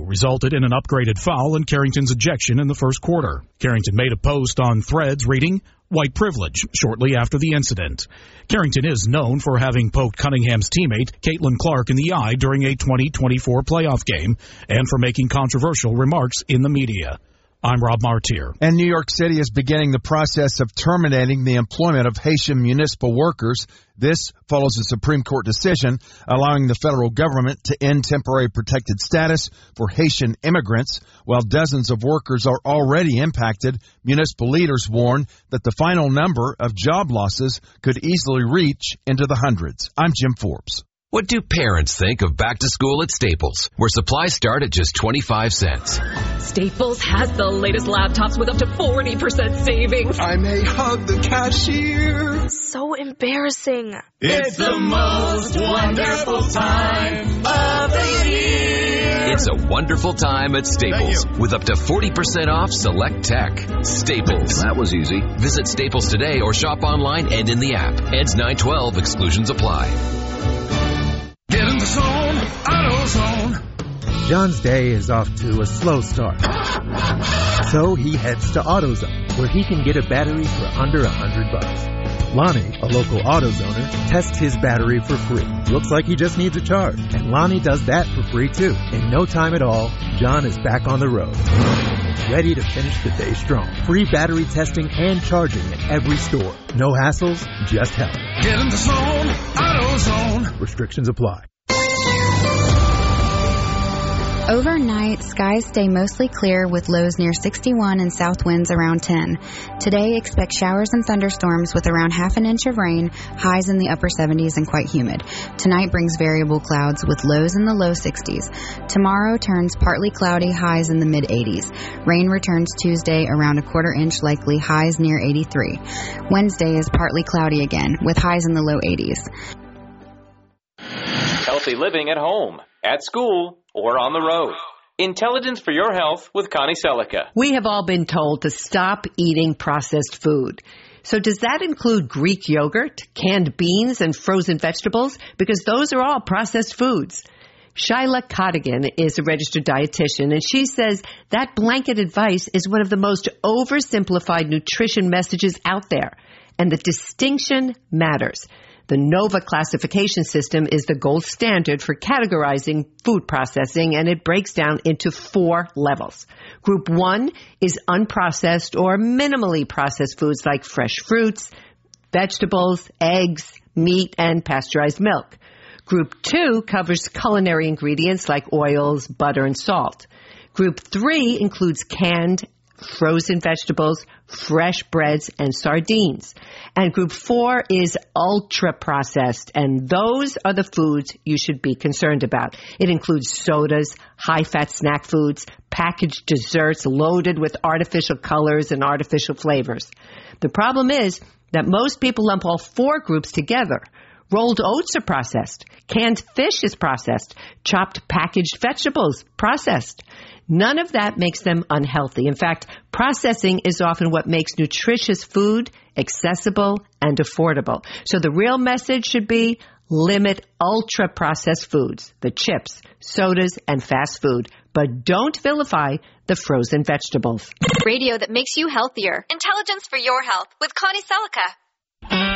resulted in an upgraded foul and Carrington's ejection in the first quarter. Carrington made a post on Threads reading, "White privilege," shortly after the incident. Carrington is known for having poked Cunningham's teammate, Caitlin Clark, in the eye during a 2024 playoff game and for making controversial remarks in the media. I'm Rob Martier. And New York City is beginning the process of terminating the employment of Haitian municipal workers. This follows a Supreme Court decision allowing the federal government to end temporary protected status for Haitian immigrants. While dozens of workers are already impacted, municipal leaders warn that the final number of job losses could easily reach into the hundreds. I'm Jim Forbes. What do parents think of back to school at Staples, where supplies start at just 25 cents? Staples has the latest laptops with up to 40% savings. I may hug the cashier. So embarrassing. It's the most wonderful time of the year. It's a wonderful time at Staples with up to 40% off select tech. Staples. That was easy. Visit Staples today or shop online and in the app. Ends 9/12. Exclusions apply. Get in the zone, AutoZone. John's day is off to a slow start. So he heads to AutoZone, where he can get a battery for under $100. Lonnie, a local AutoZoner, tests his battery for free. Looks like he just needs a charge. And Lonnie does that for free too. In no time at all, John is back on the road, ready to finish the day strong. Free battery testing and charging at every store. No hassles, just help. Get in the zone, AutoZone. Restrictions apply. Overnight, skies stay mostly clear with lows near 61 and south winds around 10. Today, expect showers and thunderstorms with around half an inch of rain, highs in the upper 70s and quite humid. Tonight brings variable clouds with lows in the low 60s. Tomorrow turns partly cloudy, highs in the mid-80s. Rain returns Tuesday around a quarter inch likely, highs near 83. Wednesday is partly cloudy again with highs in the low 80s. Healthy living at home, at school, or on the road. Intelligence for your health with Connie Selica. We have all been told to stop eating processed food. So does that include Greek yogurt, canned beans, and frozen vegetables? Because those are all processed foods. Shyla Cottigan is a registered dietitian, and she says that blanket advice is one of the most oversimplified nutrition messages out there. And the distinction matters. The NOVA classification system is the gold standard for categorizing food processing, and it breaks down into 4 levels. Group 1 is unprocessed or minimally processed foods like fresh fruits, vegetables, eggs, meat, and pasteurized milk. Group 2 covers culinary ingredients like oils, butter, and salt. Group 3 includes canned, frozen vegetables, fresh breads, and sardines. And group 4 is ultra-processed, and those are the foods you should be concerned about. It includes sodas, high-fat snack foods, packaged desserts loaded with artificial colors and artificial flavors. The problem is that most people lump all 4 groups together. Rolled oats are processed. Canned fish is processed. Chopped packaged vegetables, processed. None of that makes them unhealthy. In fact, processing is often what makes nutritious food accessible and affordable. So the real message should be limit ultra-processed foods, the chips, sodas, and fast food. But don't vilify the frozen vegetables. Radio that makes you healthier. Intelligence for your health with Connie Selica.